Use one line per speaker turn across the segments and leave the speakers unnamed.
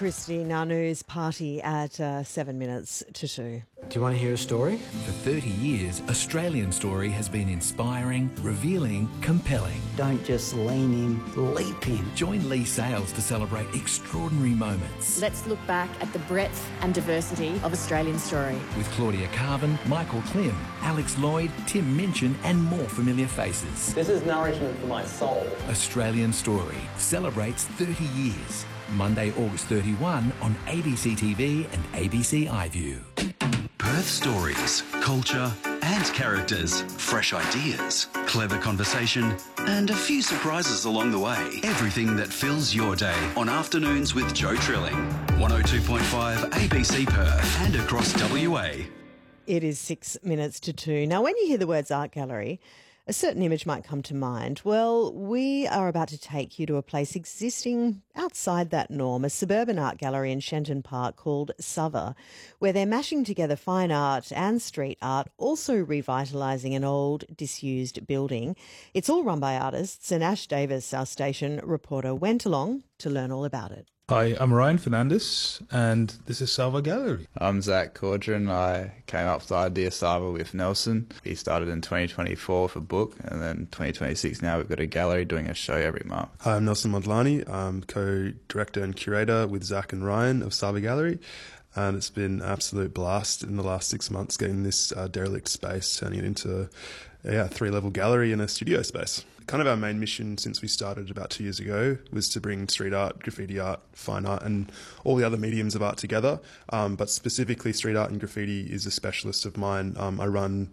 Christy Nanu's party at 7 minutes to 2.
Do you want to hear a story?
For 30 years, Australian Story has been inspiring, revealing, compelling.
Don't just lean in, leap in.
Join Lee Sales to celebrate extraordinary moments.
Let's look back at the breadth and diversity of Australian Story.
With Claudia Carvin, Michael Klim, Alex Lloyd, Tim Minchin and more familiar faces.
This is nourishment for my soul.
Australian Story celebrates 30 years. Monday, August 31 on ABC TV and ABC iView.
Perth stories, culture and characters, fresh ideas, clever conversation and a few surprises along the way. Everything that fills your day on Afternoons with Joe Trilling. 102.5 ABC Perth and across WA.
It is 6 minutes to 2. Now, when you hear the words art gallery, a certain image might come to mind. Well, we are about to take you to a place existing outside that norm, a suburban art gallery in Shenton Park called Sava, where they're mashing together fine art and street art, also revitalising an old, disused building. It's all run by artists, and Ash Davis, our station reporter, went along to learn all about it.
Hi, I'm Ryan Fernandez, and this is Sava Gallery.
I'm Zach Cordron. I came up with the idea of Sava with Nelson. We started in 2024 with a book, and then 2026 now we've got a gallery doing a show every month.
Hi, I'm Nelson Modlani. I'm co-director and curator with Zach and Ryan of Sava Gallery, and it's been an absolute blast in the last 6 months getting this derelict space, turning it into a 3-level gallery and a studio space. Kind of our main mission since we started about 2 years ago was to bring street art, graffiti art, fine art and all the other mediums of art together. But specifically street art and graffiti is a specialist of mine. I run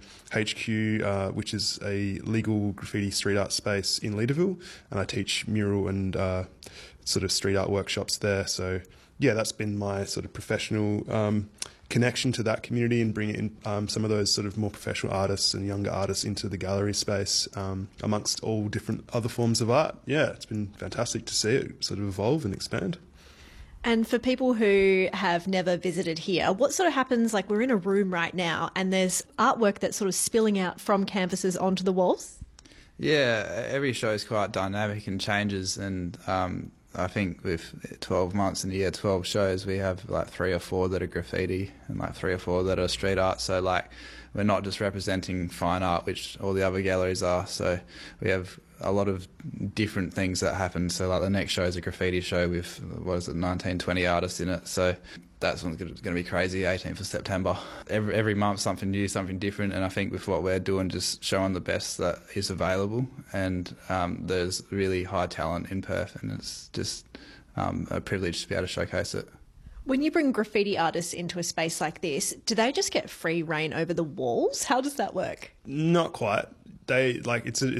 HQ, which is a legal graffiti street art space in Leederville, and I teach mural and sort of street art workshops there. So yeah, that's been my sort of professional connection to that community and bringing in some of those sort of more professional artists and younger artists into the gallery space amongst all different other forms of art. Yeah, it's been fantastic to see it sort of evolve and expand.
And for people who have never visited here, what sort of happens, like we're in a room right now and there's artwork that's sort of spilling out from canvases onto the walls?
Yeah, every show is quite dynamic and changes, and I think with 12 months in the year, 12 shows, we have like 3 or 4 that are graffiti and like 3 or 4 that are street art. So like we're not just representing fine art, which all the other galleries are. So we have a lot of different things that happen. So like the next show is a graffiti show with, 19, 20 artists in it. So that's going to be crazy, 18th of September. Every month something new, something different, and I think with what we're doing, just showing the best that is available, and there's really high talent in Perth, and it's just a privilege to be able to showcase it.
When you bring graffiti artists into a space like this, do they just get free reign over the walls? How does that work?
Not quite. It's